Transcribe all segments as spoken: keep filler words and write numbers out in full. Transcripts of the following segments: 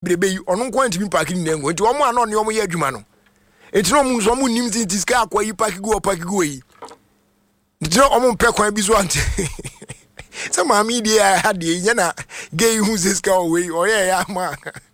bebrebe yi ono nko antimi park ni ngo nti omo ano ne omo ye adwuma no enti no omo so omo nim tin tiska akwa yi park go park go yi nti omo mpe kwan bi so ante so mami dia hade nya na gay hu siska o we o ye ya ma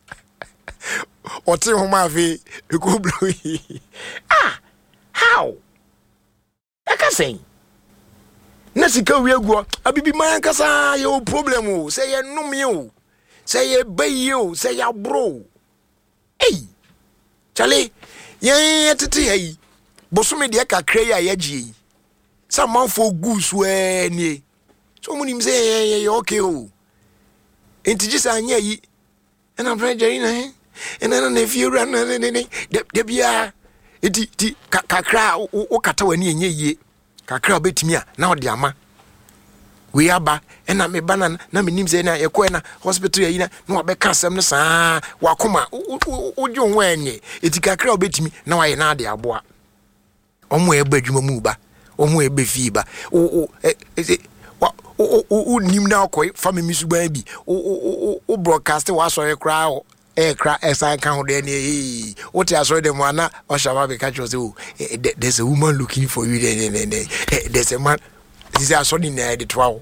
o ti ho ma fe e ko blo yi ah how aka say na sika wi aguo abibi man kasa ye o problem o say ye numi o say ye bayi o say ya bro hey chale ye tete yi bosume de kakra ya yagie yi some man for goose we ni so munim say ye okay o enti gisa anya yi and I'm praying na he and then if you run de bia enti ti kakra o kata wani enye yi kakra betimi a na ode ama we aba ena me bana na me nim say na ye ko na hospital ya yina na wabeka asem no saa wakoma ojo nwanyi eti kakra obetimi na waye na ade aboa omo e badwuma mu ba omo e be fi ba o o o nim na okoi family suban bi o o broadcast wa so ye kra o e kra esan kan ho de ni o ti aso de mo ana o shaba be catch us o there's a woman looking for you there there's a man this is aso ni na de twa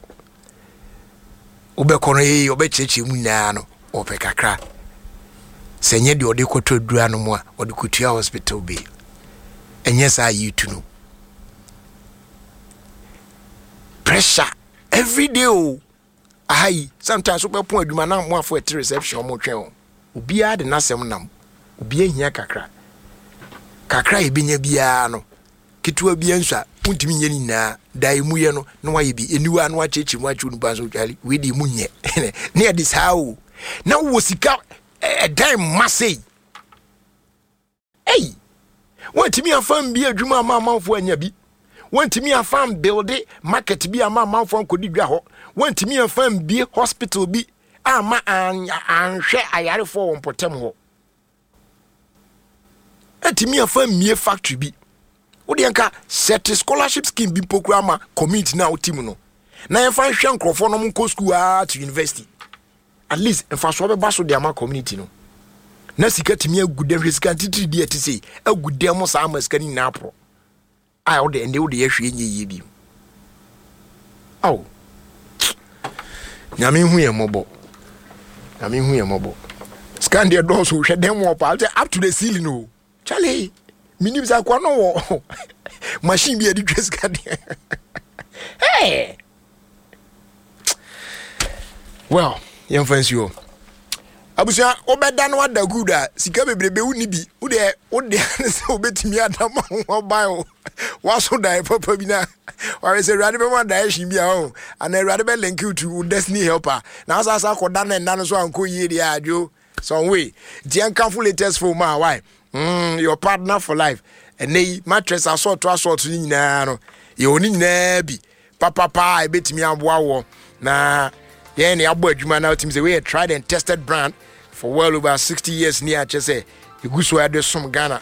o be kono yi o be cheche mu na no o pe kakra senye de o de koto dura no mo a o de kotua hospital be enye sa yi tu no pressure every day o ai sometimes o pe pon aduma na mo afo at reception o mo twen o obia de nasem nam obia hia kakra kakra e benya bia no kitua bia nsa untimi nya ni na dai mu ye no no waye bi eniwa no achechi mu achu nupa so twali we di mu nye ne this how na wo sika e dai masay hey wantimi afam bia adwuma ama amanfo anya bi wantimi afam build market bi ama amanfo ankodi dwa ho wantimi afam bi hospital bi ama anhwe ayare fo won potem ho atimi afam mie factory bi wo de nka set scholarship scheme bi program community na otim no na ye fa hwe nkrofo no mko school at to university at least if aso be baso de ama community no na sika timi agude hwe sika titiri de atise agude mo sa ama sika ni na pro ai wo de ende wo de ye hwe nye ye bi aw nyame hu ye mobo nyame hu ye mobo scan de do so hwe dem wo pa up to the ceiling no Charlie minim za kwa no wo machine bi edi tweska de hey well yem fancy o abusia obeda no wada guda sika bebrebe uni bi wo de wo de se obetimi adama wo bai o waso dai papa bi na wa se rade be ma dai shin bi a o ana rade be link you to destiny helper na asa asa koda na nda no so anko yie dia adwo some way dian kanful latest for ma why mm your partner for life and nei mattress assault to assault ni nyina no ye oni nyina bi papa pa e betimi aboa wo na ye ne abo adwuma na team say we tried and tested brand for well over sixty years near chese iguso ade som Ghana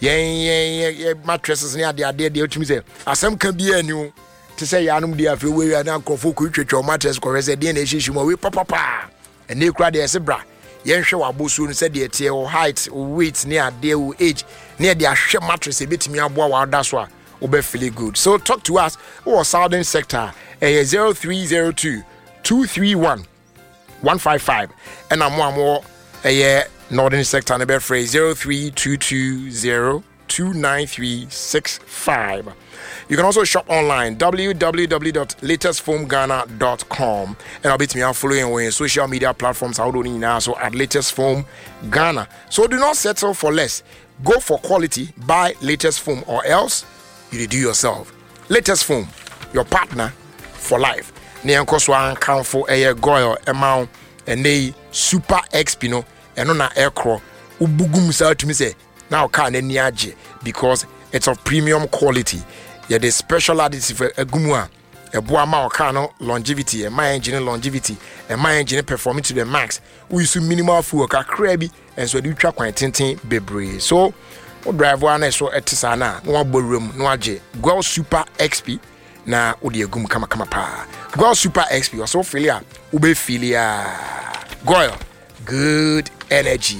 ye ye mattresses near the ade de team say asem kan bi anu to say yanum dia fe we na nkofo ko twetwe mattress ko rese de na ehihimo we papa pa and ne kura de ese bra yen hwe wabosu no se de tie o height o weight near de o age near de ahwe mattress e betimi aboa wa da so a we be feel good. So talk to us or southern sector uh, zero three zero two two three one one five five and I'm more more a northern sector number phrase zero three two two zero two nine three six five. You can also shop online w w w dot latest foam ghana dot com and I'll be to me following on social media platforms how do you now so at Latest Foam Ghana. So do not settle for less. Go for quality, buy Latest Foam or else you do yourself. Latest Foam, your partner for life. Ne enkoso an for a goil amount and they super X P no and on aircraft ubugum sa to me say now can any age because it's of premium quality. Yeah, the special additive a gumwa a boama or longevity, a my engine longevity, and my engine performing to the max. We use minimal fuel car crabby and so do track my tinting bebre. So o drive one so etisana no ballroom no age go super X P na odi agum kama kama pa go super X P so filia ube filia go good energy.